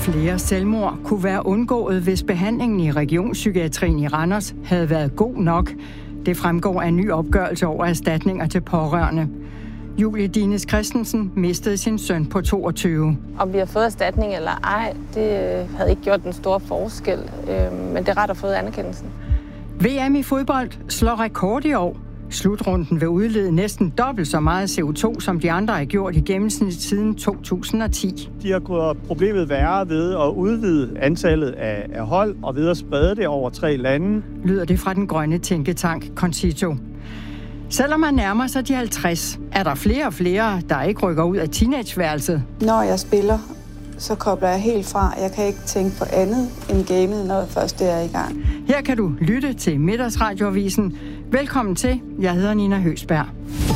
Flere selvmord kunne være undgået, hvis behandlingen i regionspsykiatrien i Randers havde været god nok. Det fremgår af en ny opgørelse over erstatninger til pårørende. Julie Dines Christensen mistede sin søn på 22. Om vi har fået erstatning eller ej, det havde ikke gjort den store forskel. Men det er ret at få anerkendelsen. VM i fodbold slår rekord i år. Slutrunden vil udlede næsten dobbelt så meget CO2, som de andre har gjort i gennemsnit siden 2010. De har gjort problemet værre ved at udvide antallet af hold og ved at sprede det over 3 lande. Lyder det fra den grønne tænketank Concito. Selvom man nærmer sig de 50, er der flere og flere, der ikke rykker ud af teenageværelset. Når jeg spiller, så kobler jeg helt fra. Jeg kan ikke tænke på andet end gamet, når først det er i gang. Her kan du lytte til Middagsradioavisen. Velkommen til. Jeg hedder Nina Høgsberg.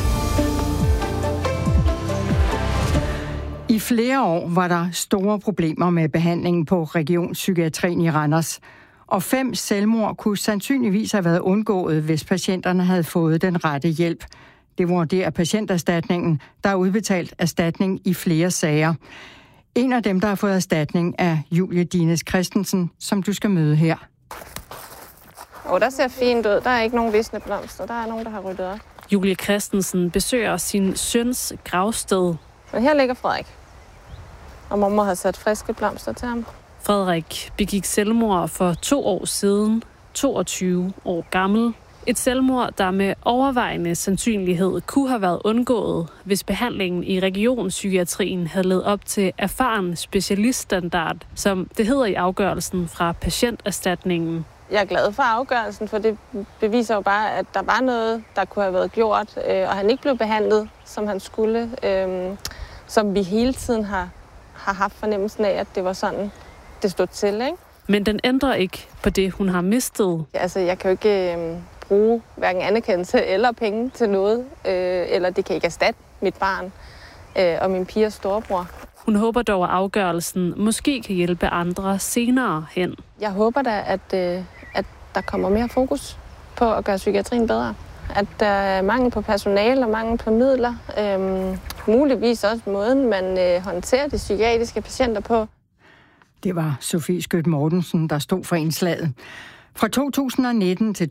I flere år var der store problemer med behandlingen på regionspsykiatrien i Randers. Og 5 selvmord kunne sandsynligvis have været undgået, hvis patienterne havde fået den rette hjælp. Det vurderer Patienterstatningen, der har udbetalt erstatning i flere sager. En af dem, der har fået erstatning, er Julie Dines Christensen, som du skal møde her. Der ser fint ud. Der er ikke nogen visne blomster. Der er nogen, der har ryddet op. Julie Christensen besøger sin søns gravsted. Men her ligger Frederik. Og mormor har sat friske blomster til ham. Frederik begik selvmord for 2 år siden, 22 år gammel. Et selvmord, der med overvejende sandsynlighed kunne have været undgået, hvis behandlingen i regionspsykiatrien havde levet op til erfaren specialiststandard, som det hedder i afgørelsen fra Patienterstatningen. Jeg er glad for afgørelsen, for det beviser jo bare, at der var noget, der kunne have været gjort, og han ikke blev behandlet, som han skulle, som vi hele tiden har haft fornemmelsen af, at det var sådan, det stod til, ikke? Men den ændrer ikke på det, hun har mistet. Altså, jeg kan jo ikke bruge hverken anerkendelse eller penge til noget, eller det kan ikke erstatte mit barn og min pigers storebror. Hun håber dog, at afgørelsen måske kan hjælpe andre senere hen. Jeg håber da, at der kommer mere fokus på at gøre psykiatrien bedre. At der er mangel på personale og mangel på midler. Muligvis også måden, man håndterer de psykiatriske patienter på. Det var Sofie Skødt Mortensen, der stod for indslaget. Fra 2019 til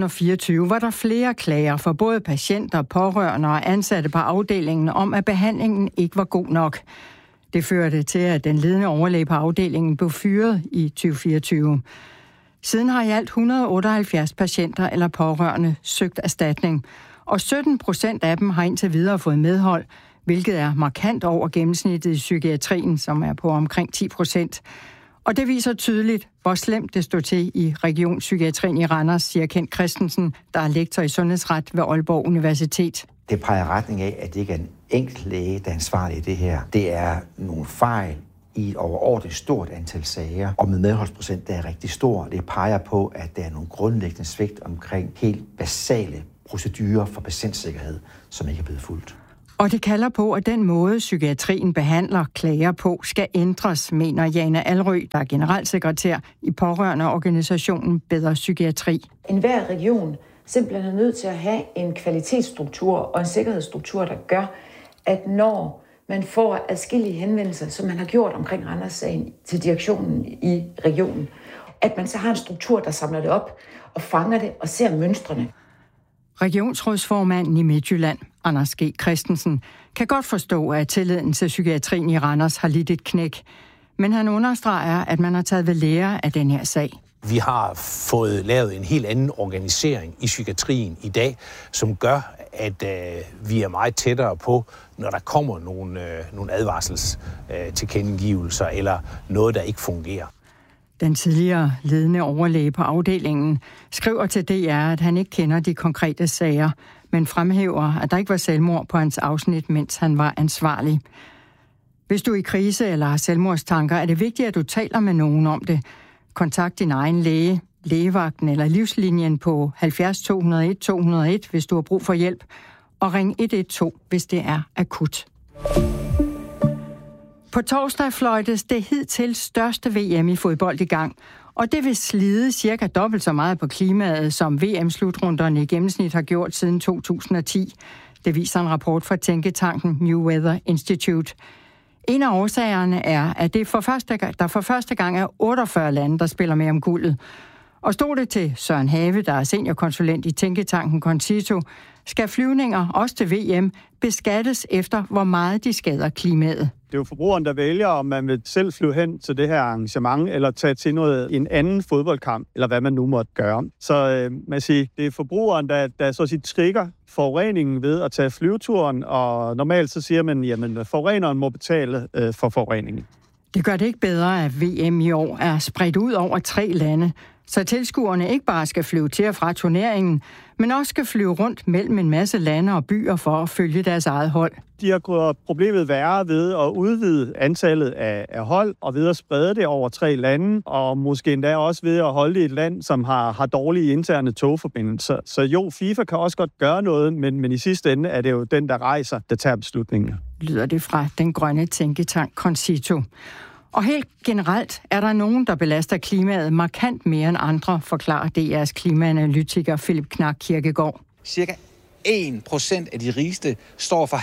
2024 var der flere klager for både patienter, pårørende og ansatte på afdelingen om, at behandlingen ikke var god nok. Det førte til, at den ledende overlæge på afdelingen blev fyret i 2024. Siden har i alt 178 patienter eller pårørende søgt erstatning, og 17% af dem har indtil videre fået medhold, hvilket er markant over gennemsnittet i psykiatrien, som er på omkring 10%. Og det viser tydeligt, hvor slemt det stod til i regionspsykiatrien i Randers, siger Kent Christensen, der er lektor i sundhedsret ved Aalborg Universitet. Det peger retning af, at det ikke er en enkelt læge, der er ansvarlig i det her. Det er nogle fejl i et overordentligt stort antal sager, og med medholdsprocent, der er rigtig stor. Det peger på, at der er nogle grundlæggende svigt omkring helt basale procedurer for patientsikkerhed, som ikke er blevet fulgt. Og det kalder på, at den måde, psykiatrien behandler klager på, skal ændres, mener Jana Alrø, der er generalsekretær i pårørendeorganisationen Bedre Psykiatri. Enhver region simpelthen er nødt til at have en kvalitetsstruktur og en sikkerhedsstruktur, der gør, at når man får adskillige henvendelser, som man har gjort omkring Randers-sagen til direktionen i regionen, at man så har en struktur, der samler det op og fanger det og ser mønstrene. Regionsrådsformanden i Midtjylland, Anders G. Christensen, kan godt forstå, at tilliden til psykiatrien i Randers har lidt et knæk. Men han understreger, at man har taget ved lære af den her sag. Vi har fået lavet en helt anden organisering i psykiatrien i dag, som gør, at vi er meget tættere på, når der kommer nogle advarselstilkendegivelser eller noget, der ikke fungerer. Den tidligere ledende overlæge på afdelingen skriver til DR, at han ikke kender de konkrete sager, men fremhæver, at der ikke var selvmord på hans afsnit, mens han var ansvarlig. Hvis du er i krise eller har selvmordstanker, er det vigtigt, at du taler med nogen om det. Kontakt din egen læge, lægevagten eller livslinjen på 70 201 201, hvis du har brug for hjælp, og ring 112, hvis det er akut. På torsdag fløjtes det hidtil største VM i fodbold i gang, og det vil slide cirka dobbelt så meget på klimaet, som VM-slutrunderne i gennemsnit har gjort siden 2010. Det viser en rapport fra tænketanken New Weather Institute. En af årsagerne er, at der for første gang er 48 lande, der spiller med om guldet. Og stod det til Søren Have, der er seniorkonsulent i tænketanken Concito, skal flyvninger, også til VM, beskattes efter, hvor meget de skader klimaet. Det er jo forbrugeren, der vælger, om man vil selv flyve hen til det her arrangement, eller tage til en anden fodboldkamp, eller hvad man nu måtte gøre. Så man siger, det er forbrugeren, der så sit trigger forureningen ved at tage flyveturen, og normalt så siger man, jamen forureneren må betale for forureningen. Det gør det ikke bedre, at VM i år er spredt ud over 3 lande, så tilskuerne ikke bare skal flyve til og fra turneringen, men også skal flyve rundt mellem en masse lande og byer for at følge deres eget hold. De har gjort problemet værre ved at udvide antallet af hold og ved at sprede det over 3 lande, og måske endda også ved at holde det i et land, som har dårlige interne togforbindelser. Så jo, FIFA kan også godt gøre noget, men i sidste ende er det jo den, der rejser, der tager beslutningen. Lyder det fra den grønne tænketank Concito. Og helt generelt er der nogen, der belaster klimaet markant mere end andre, forklarer DR's klimaanalytiker Philip Knak Kirkegaard. Cirka 1% af de rigeste står for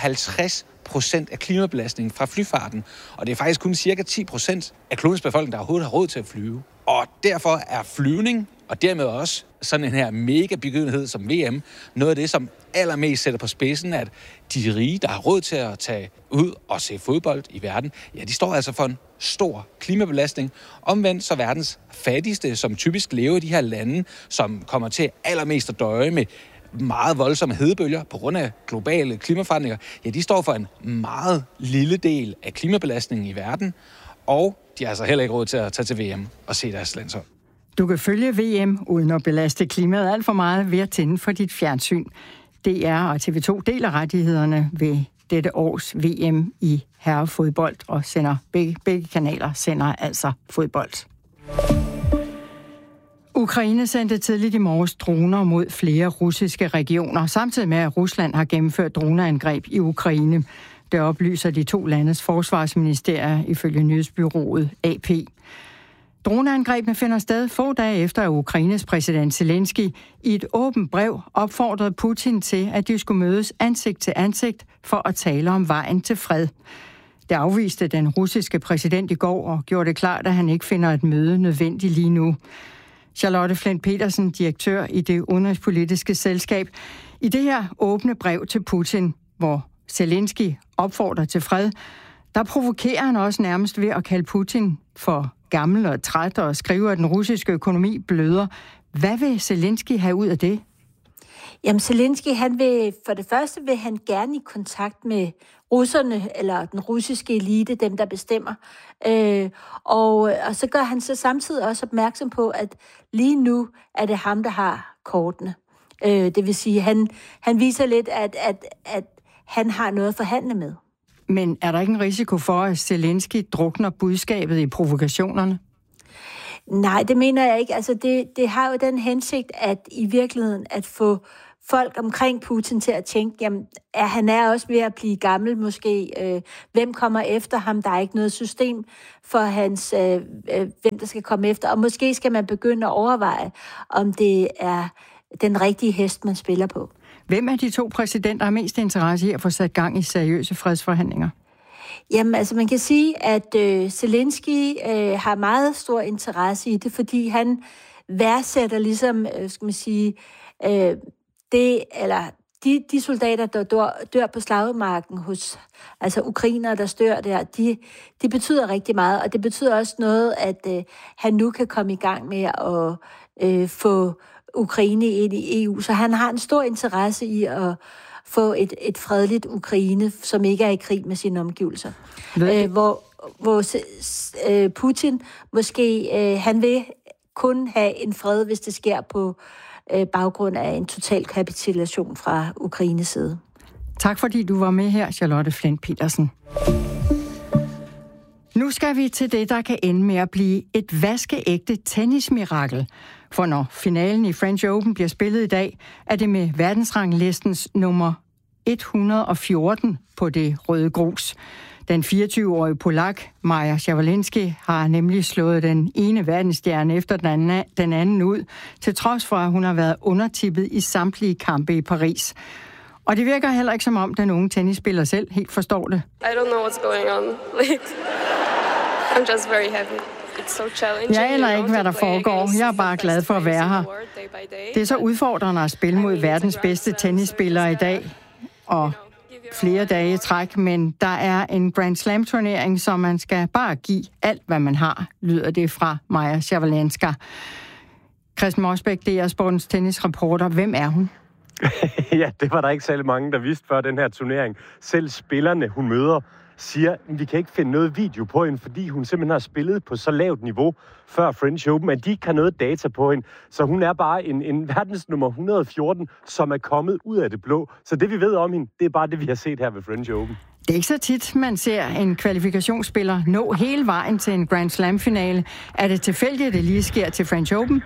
50% af klimabelastningen fra flyfarten. Og det er faktisk kun cirka 10% af klodens befolkning, der overhovedet har råd til at flyve. Og derfor er flyvning, og dermed også sådan en her mega begivenhed som VM, noget af det, som allermest sætter på spidsen, at de rige, der har råd til at tage ud og se fodbold i verden, ja, de står altså for en stor klimabelastning. Omvendt så verdens fattigste, som typisk lever i de her lande, som kommer til allermest at døje med meget voldsomme hedebølger på grund af globale klimaforandringer, ja, de står for en meget lille del af klimabelastningen i verden, og de har altså heller ikke råd til at tage til VM og se deres landshold. Du kan følge VM uden at belaste klimaet alt for meget ved at tænde for dit fjernsyn. DR og TV2 deler rettighederne ved dette års VM i herrefodbold, og sender begge kanaler sender altså fodbold. Ukraine sendte tidligt i morges droner mod flere russiske regioner, samtidig med at Rusland har gennemført droneangreb i Ukraine. Det oplyser de 2 landes forsvarsministerier ifølge nyhedsbureauet AP. Droneangrebene finder sted få dage efter, at Ukraines præsident Zelensky i et åbent brev opfordrede Putin til, at de skulle mødes ansigt til ansigt for at tale om vejen til fred. Det afviste den russiske præsident i går og gjorde det klart, at han ikke finder et møde nødvendigt lige nu. Charlotte Flint Petersen, direktør i det udenrigspolitiske selskab. I det her åbne brev til Putin, hvor Zelensky opfordrer til fred, der provokerer han også nærmest ved at kalde Putin for gammel og træt og skriver, at den russiske økonomi bløder. Hvad vil Zelensky have ud af det? Jamen, Zelensky, for det første vil han gerne i kontakt med russerne, eller den russiske elite, dem der bestemmer. Og så gør han så samtidig også opmærksom på, at lige nu er det ham, der har kortene. Det vil sige, han viser lidt, at han har noget at forhandle med. Men er der ikke en risiko for, at Zelensky drukner budskabet i provokationerne? Nej, det mener jeg ikke. Altså, det har jo den hensigt, at i virkeligheden at få folk omkring Putin til at tænke, jamen, han er også ved at blive gammel måske. Hvem kommer efter ham? Der er ikke noget system for hvem der skal komme efter. Og måske skal man begynde at overveje, om det er den rigtige hest, man spiller på. Hvem af de 2 præsidenter har mest interesse i at få sat gang i seriøse fredsforhandlinger? Jamen, altså man kan sige, at Zelensky har meget stor interesse i det, fordi han værdsætter ligesom, skal man sige, de soldater, der dør på slagmarken hos altså ukrainere, der dør der, de betyder rigtig meget, og det betyder også noget, at han nu kan komme i gang med at få Ukraine ind i EU. Så han har en stor interesse i at få et fredeligt Ukraine, som ikke er i krig med sine omgivelser. Hvor Putin måske, han vil kun have en fred, hvis det sker på baggrund af en total kapitulation fra Ukraines side. Tak fordi du var med her, Charlotte Flint Petersen. Nu skal vi til det, der kan ende med at blive et vaskeægte tennismirakel. For når finalen i French Open bliver spillet i dag, er det med verdensranglistens nummer 114 på det røde grus. Den 24-årige polak, Maja Shevchenko, har nemlig slået den ene verdensstjerne efter den anden ud, til trods for, at hun har været undertippet i samtlige kampe i Paris. Og det virker heller ikke som om, den unge tennisspiller selv helt forstår det. I don't know what's going on. I'm just very happy. It's so challenging. Jeg aner ikke, hvad der foregår. Jeg er bare glad for at være her. Det er så udfordrende at spille mod verdens bedste tennisspillere i dag. Og flere dage i træk, men der er en Grand Slam-turnering, så man skal bare give alt, hvad man har, lyder det fra Maja Szawalenska. Christian Mosbæk, det er Sportens tennisreporter. Hvem er hun? Ja, det var der ikke særlig mange, der vidste før den her turnering. Selv spillerne, hun møder, siger, at vi kan ikke finde noget video på hende, fordi hun simpelthen har spillet på så lavt niveau før French Open, at de ikke har noget data på hende. Så hun er bare en verdensnummer 114, som er kommet ud af det blå. Så det, vi ved om hende, det er bare det, vi har set her ved French Open. Det er ikke så tit, man ser en kvalifikationsspiller nå hele vejen til en Grand Slam-finale. Er det tilfældigt, at det lige sker til French Open?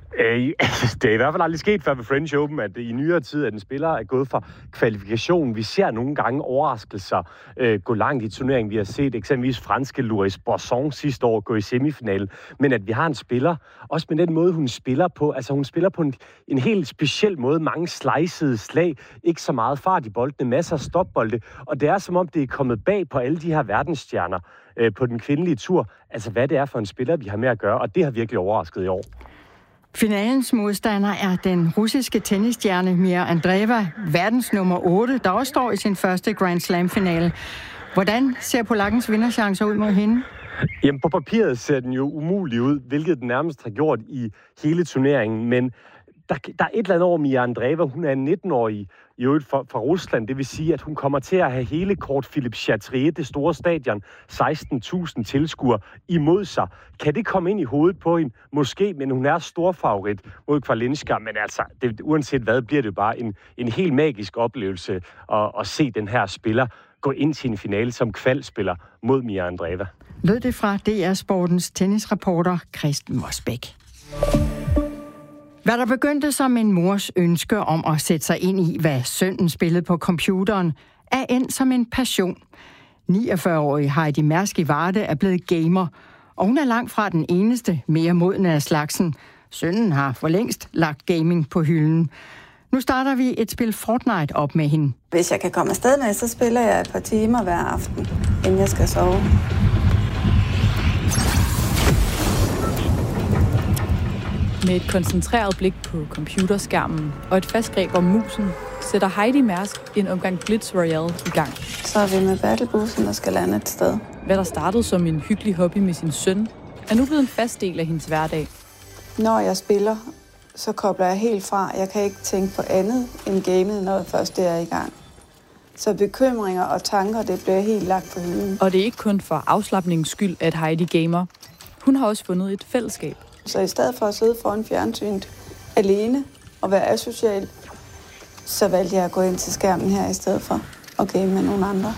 Det er i hvert fald aldrig sket før ved French Open, at i nyere tid, at en spiller er gået fra kvalifikation. Vi ser nogle gange overraskelser gå langt i turneringen. Vi har set eksempelvis franske Louis Bosson sidste år gå i semifinalen. Men at vi har en spiller, også med den måde, hun spiller på. Altså hun spiller på en helt speciel måde. Mange slicede slag. Ikke så meget fart i boldene. Masser af stopbolde. Og det er som om, det er kommet bag på alle de her verdensstjerner på den kvindelige tur. Altså hvad det er for en spiller, vi har med at gøre. Og det har virkelig overrasket i år. Finalens modstander er den russiske tennisstjerne Mira Andreeva, verdens nummer 8, der også står i sin første Grand Slam-finale. Hvordan ser polakkens vinderchancer ud mod hende? Jamen på papiret ser den jo umulig ud, hvilket den nærmest har gjort i hele turneringen, men der er et eller andet over Mira Andreeva. Hun er en 19-årig i øvrigt fra Rusland. Det vil sige, at hun kommer til at have hele Court Philippe Chatrier, det store stadion, 16.000 tilskuere imod sig. Kan det komme ind i hovedet på hende? Måske, men hun er stor favorit mod Kvalinska. Men altså, uanset hvad, bliver det bare en helt magisk oplevelse at se den her spiller gå ind til en finale som kvalspiller mod Mira Andreeva. Lød det fra DR Sportens tennisreporter Christian Mosbæk. Hvad der begyndte som en mors ønske om at sætte sig ind i, hvad sønnen spillede på computeren, er endt som en passion. 49-årige Heidi Mærsk i Varde er blevet gamer, og hun er langt fra den eneste mere modne af slagsen. Sønnen har for længst lagt gaming på hylden. Nu starter vi et spil Fortnite op med hende. Hvis jeg kan komme afsted med, så spiller jeg et par timer hver aften, inden jeg skal sove. Med et koncentreret blik på computerskærmen og et fast greb om musen, sætter Heidi Mærsk en omgang Blitz Royale i gang. Så er vi med battlebussen, der skal lande et sted. Hvad der startede som en hyggelig hobby med sin søn, er nu blevet en fast del af hendes hverdag. Når jeg spiller, så kobler jeg helt fra. Jeg kan ikke tænke på andet end gamet, når først det er i gang. Så bekymringer og tanker, det bliver helt lagt på hylden. Og det er ikke kun for afslapningens skyld, at Heidi gamer. Hun har også fundet et fællesskab. Så i stedet for at sidde foran fjernsynet alene og være asocial, så valgte jeg at gå ind til skærmen her i stedet for at game med nogle andre.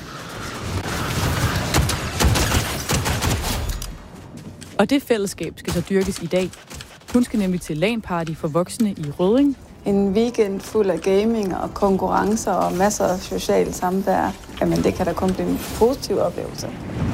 Og det fællesskab skal så dyrkes i dag. Hun skal nemlig til LAN-party for voksne i Rødding. En weekend fuld af gaming og konkurrencer og masser af socialt samvær. Jamen det kan da kun blive en positiv oplevelse.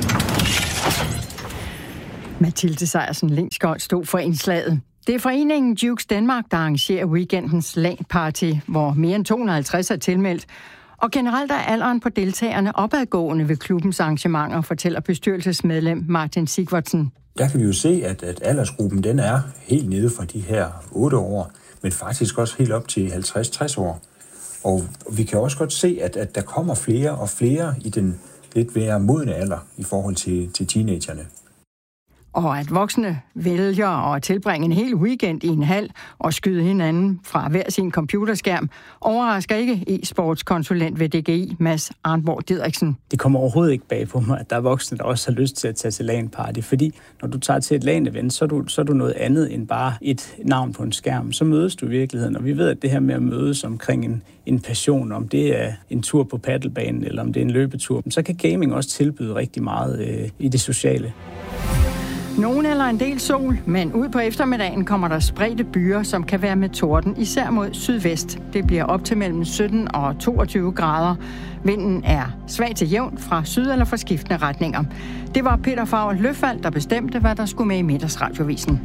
Mathilde Sejersen Lindskjold stod for indslaget. Det er foreningen Jukes Danmark, der arrangerer weekendens LAN-party, hvor mere end 250 er tilmeldt. Og generelt er alderen på deltagerne opadgående ved klubbens arrangementer, fortæller bestyrelsesmedlem Martin Sigvardsen. Der kan vi jo se, at aldersgruppen den er helt nede fra de her 8 år, men faktisk også helt op til 50-60 år. Og vi kan også godt se, at der kommer flere og flere i den lidt mere modne alder i forhold til teenagerne. Og at voksne vælger at tilbringe en hel weekend i en hal og skyde hinanden fra hver sin computerskærm, overrasker ikke e-sportskonsulent ved DGI, Mads Arnborg Didriksen. Det kommer overhovedet ikke bag på mig, at der er voksne, der også har lyst til at tage til LAN-party, fordi når du tager til et LAN-event, så er du noget andet end bare et navn på en skærm. Så mødes du i virkeligheden, og vi ved, at det her med at mødes omkring en passion, om det er en tur på paddelbanen eller om det er en løbetur, så kan gaming også tilbyde rigtig meget i det sociale. Nogen eller en del sol, men ud på eftermiddagen kommer der spredte byer, som kan være med torden, især mod sydvest. Det bliver op til mellem 17 og 22 grader. Vinden er svag til jævn fra syd- eller fra skiftende retninger. Det var Peter Favre Løfald, der bestemte, hvad der skulle med i Middagsradiovisen.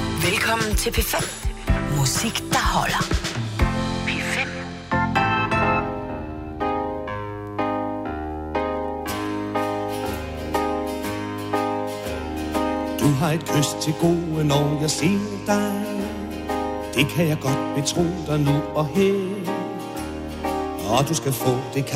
Velkommen til P5. Musik, der holder. P5. Du har et kys til gode, når jeg ser dig. Det kan jeg godt betro dig nu og her. Og du skal få det